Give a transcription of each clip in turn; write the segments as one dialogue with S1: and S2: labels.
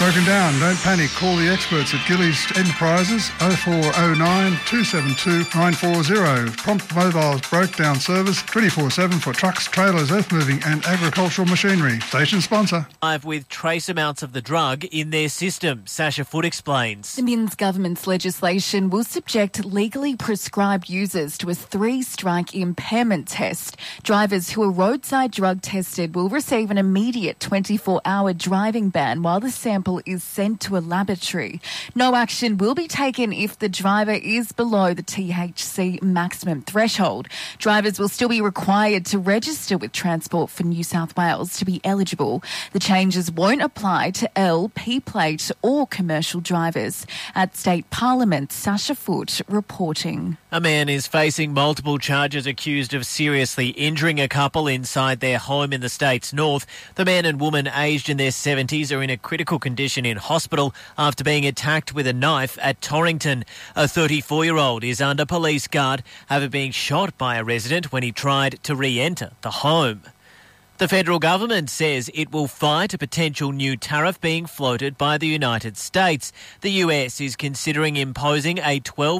S1: Broken down, don't panic. Call the experts at Gillies Enterprises 0409 272 940. Prompt mobile breakdown service 24/7 for trucks, trailers, earth moving and agricultural machinery. Station sponsor.
S2: With trace amounts of the drug in their system, Sasha Foote explains.
S3: The Minns government's legislation will subject legally prescribed users to a 3-strike impairment test. Drivers who are roadside drug tested will receive an immediate 24-hour driving ban while the sample is sent to a laboratory. No action will be taken if the driver is below the THC maximum threshold. Drivers will still be required to register with Transport for New South Wales to be eligible. The changes won't apply to L, P-plate or commercial drivers. At State Parliament, Sasha Foote reporting.
S2: A man is facing multiple charges accused of seriously injuring a couple inside their home in the state's north. The man and woman aged in their 70s are in a critical condition in hospital after being attacked with a knife at Torrington. A 34-year-old is under police guard, having been shot by a resident when he tried to re-enter the home. The federal government says it will fight a potential new tariff being floated by the United States. The US is considering imposing a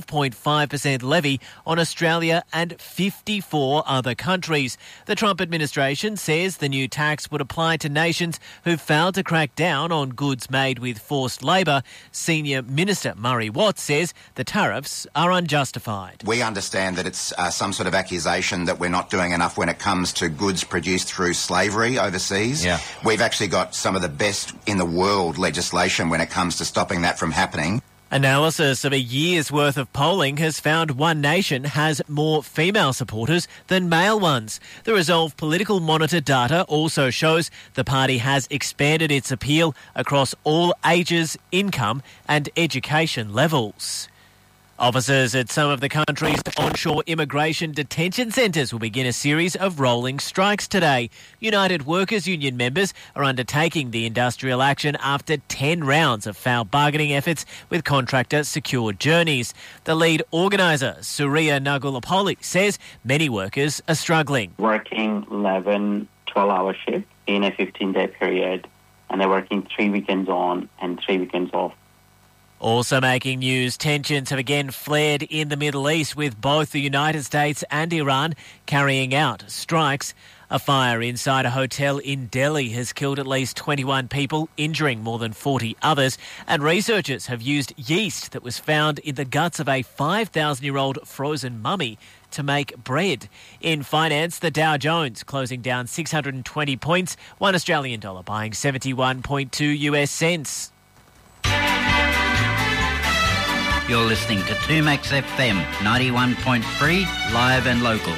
S2: 12.5% levy on Australia and 54 other countries. The Trump administration says the new tax would apply to nations who failed to crack down on goods made with forced labour. Senior Minister Murray Watts says the tariffs are unjustified.
S4: We understand that it's some sort of accusation that we're not doing enough when it comes to goods produced through slavery overseas.
S5: Yeah.
S4: We've actually got some of the best in the world legislation when it comes to stopping that from happening.
S2: Analysis of a year's worth of polling has found One Nation has more female supporters than male ones. The Resolve Political Monitor data also shows the party has expanded its appeal across all ages, income and education levels. Officers at some of the country's onshore immigration detention centres will begin a series of rolling strikes today. United Workers Union members are undertaking the industrial action after 10 rounds of foul bargaining efforts with contractor Secure Journeys. The lead organiser, Surya Nagulapalli, says many workers are struggling.
S6: Working 11, 12-hour shift in a 15-day period, and they're working 3 weekends on and 3 weekends off.
S2: Also making news, tensions have again flared in the Middle East with both the United States and Iran carrying out strikes. A fire inside a hotel in Delhi has killed at least 21 people, injuring more than 40 others. And researchers have used yeast that was found in the guts of a 5,000-year-old frozen mummy to make bread. In finance, the Dow Jones closing down 620 points, $1 Australian dollar buying 71.2 US cents.
S5: You're listening to 2Max FM 91.3, live and local.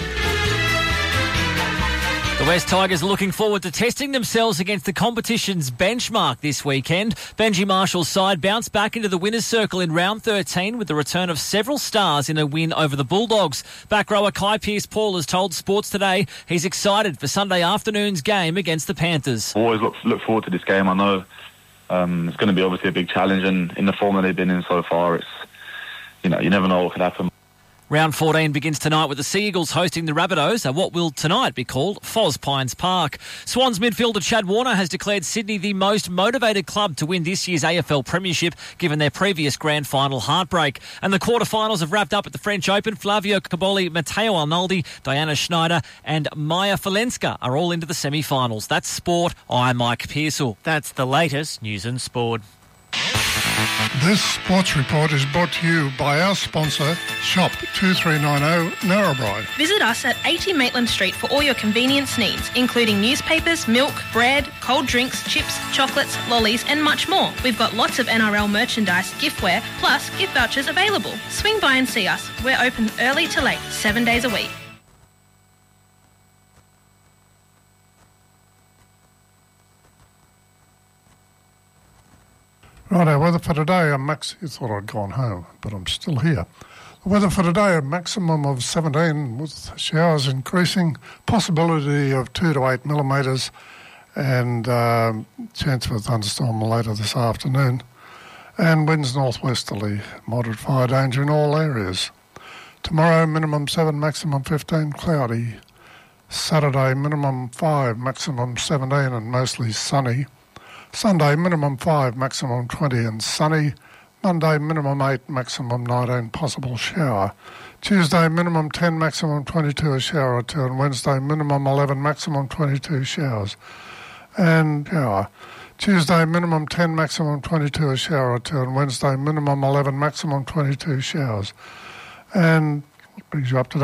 S7: The West Tigers are looking forward to testing themselves against the competition's benchmark this weekend. Benji Marshall's side bounced back into the winner's circle in round 13 with the return of several stars in a win over the Bulldogs. Back rower Kai Pearce-Paul has told Sports Today he's excited for Sunday afternoon's game against the Panthers.
S8: Always look forward to this game. I know it's going to be obviously a big challenge, and in the form that they've been in so far, it's you never know what could happen.
S7: Round 14 begins tonight with the Sea Eagles hosting the Rabbitohs at what will tonight be called Foz Pines Park. Swans midfielder Chad Warner has declared Sydney the most motivated club to win this year's AFL Premiership, given their previous grand final heartbreak. And the quarterfinals have wrapped up at the French Open. Flavio Caboli, Matteo Arnaldi, Diana Schneider and Maya Falenska are all into the semi-finals. That's sport. I'm Mike Pearsall.
S2: That's the latest news and sport.
S1: This sports report is brought to you by our sponsor, Shop 2390 Narrabri.
S9: Visit us at 80 Maitland Street for all your convenience needs, including newspapers, milk, bread, cold drinks, chips, chocolates, lollies and much more. We've got lots of NRL merchandise, giftware, plus gift vouchers available. Swing by and see us. We're open early to late, 7 days a week.
S1: Right, our weather for today, you thought I'd gone home, but I'm still here. The weather for today, a maximum of 17 with showers increasing, possibility of 2 to 8 millimetres and chance for a thunderstorm later this afternoon. And winds northwesterly, moderate fire danger in all areas. Tomorrow, minimum 7, maximum 15, cloudy. Saturday, minimum 5, maximum 17 and mostly sunny. Sunday, minimum 5, maximum 20 and sunny. Monday, minimum 8, maximum 19, possible shower. Tuesday, minimum 10, maximum 22, a shower or 2. And Wednesday, minimum 11, maximum 22, showers. And shower. Tuesday, minimum 10, maximum 22, a shower or 2. And Wednesday, minimum 11, maximum 22, showers. And what brings you up to